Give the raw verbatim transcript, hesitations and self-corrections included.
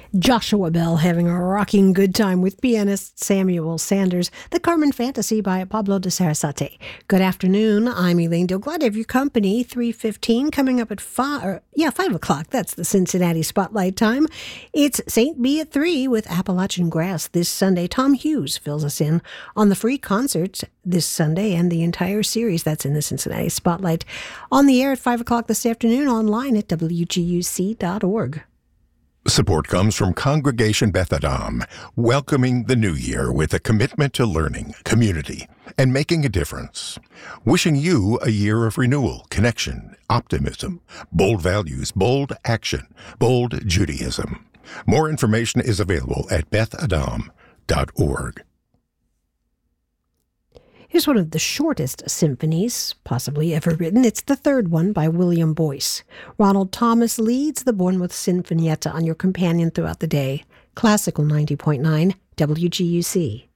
Joshua Bell having a rocking good time with pianist Samuel Sanders, The Carmen Fantasy by Pablo de Sarasate. Good afternoon, I'm Elaine Dill. Glad to have your company. three fifteen coming up at five, or, yeah, five o'clock. That's the Cincinnati Spotlight time. It's Saint B at three with Appalachian Grass this Sunday. Tom Hughes fills us in on the free concerts this Sunday and the entire series that's in the Cincinnati Spotlight. On the air at five o'clock this afternoon, online at W G U C dot org. Support comes from Congregation Beth Adam, welcoming the new year with a commitment to learning, community, and making a difference. Wishing you a year of renewal, connection, optimism, bold values, bold action, bold Judaism. More information is available at beth adam dot org. Here's one of the shortest symphonies possibly ever written. It's the third one by William Boyce. Ronald Thomas leads the Bournemouth Sinfonietta on your companion throughout the day. Classical ninety point nine W G U C.